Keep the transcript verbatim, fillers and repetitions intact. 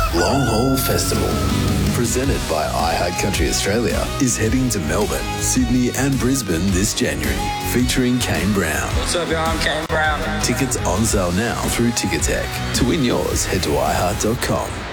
Long Haul Festival, presented by iHeart Country Australia, is heading to Melbourne, Sydney and Brisbane this January, featuring Kane Brown. What's up, y'all? I'm Kane Brown. Tickets on sale now through Ticketek. To win yours, head to i heart dot com.